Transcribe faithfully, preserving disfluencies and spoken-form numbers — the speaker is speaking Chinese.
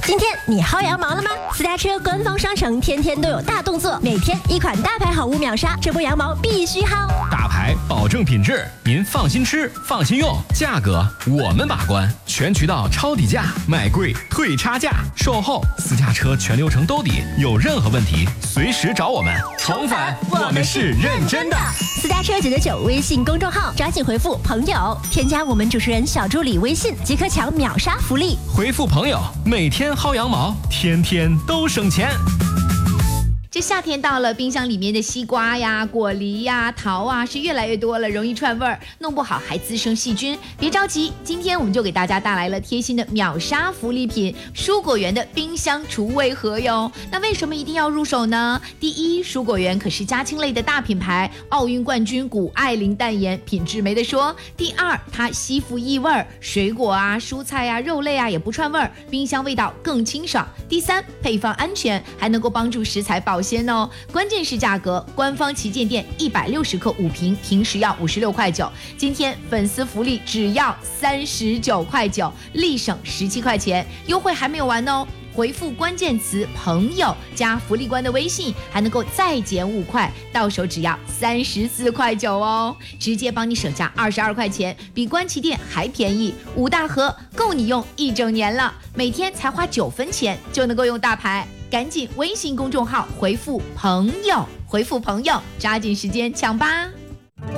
今天你薅羊毛了吗？私家车官方商城天天都有大动作，每天一款大牌好物秒杀，这波羊毛必须薅。 大牌保证品质，您放心吃，放心用，价格我们把关，全渠道抄底价，买贵退差价，售后私家车全流程兜底，有任何问题随时找我们。重返，我们是认真的。 私家车九九九微信公众号，抓紧回复朋友，添加我们主持人小助理微信，即可抢秒杀福利。 回复朋友，每天薅羊毛，天天都省钱。 这夏天到了，冰箱里面的西瓜呀、果梨呀、桃啊是越来越多了，容易串味儿，弄不好还滋生细菌。别着急，今天我们就给大家带来了贴心的秒杀福利品——蔬果园的冰箱除味盒哟。那为什么一定要入手呢？第一，蔬果园可是家禽类的大品牌，奥运冠军谷爱凌淡盐，品质没得说。第二，它吸附异味儿，水果啊、蔬菜啊、肉类啊也不串味儿，冰箱味道更清爽。第三，配方安全，还能够帮助食材保鲜哦，关键是价格，官方旗舰店一百六十克五瓶，平时要五十六块九，今天粉丝福利只要三十九块九，立省十七块钱，优惠还没有完哦。回复关键词朋友加福利官的微信，还能够再减五块，到手只要三十四块九哦，直接帮你省下二十二块钱，比官旗店还便宜，五大盒够你用一整年了，每天才花九分钱就能够用大牌，赶紧微信公众号回复朋友，回复朋友，抓紧时间抢吧。